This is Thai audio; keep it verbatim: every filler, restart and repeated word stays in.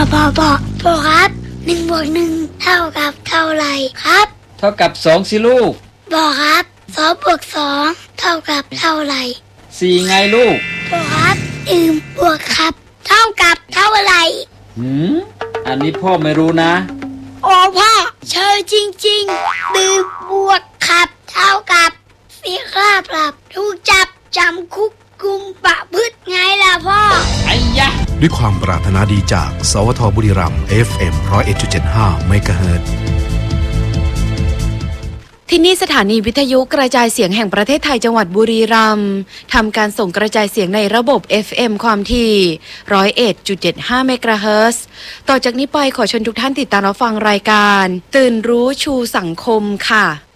พ่อพ่อพ่อครับหนึ่งบวกหนึ่งเท่ากับเท่าไหร่ครับเท่ากับสองสิลูกพ่อครับสองบวกสองเท่ากับเท่าไหร่สี่ไงลูกพ่อครับหนึ่งบวกครับเท่ากับเท่าไหร่หืมอันนี้พ่อไม่รู้นะโอ้พ่อเชยจริงๆหนึ่งบวกครับเท่ากับสี่ค่าปรับถูกจับจำคุกกุมประพฤติไงล่ะพ่อไอ้ยะด้วยความปรารถนาดีจากสวทบุรีรัมย์ เอฟ เอ็ม หนึ่งศูนย์เอ็ดจุดเจ็ดห้า เมกะเฮิรตซ์ที่นี่สถานีวิทยุกระจายเสียงแห่งประเทศไทยจังหวัดบุรีรัมย์ทำการส่งกระจายเสียงในระบบ เอฟ เอ็ม ความถี่ หนึ่งศูนย์เอ็ดจุดเจ็ดห้า เมกะเฮิรตซ์ต่อจากนี้ไปขอเชิญทุกท่านติดตามรับฟังรายการตื่นรู้ชูสังคมค่ะ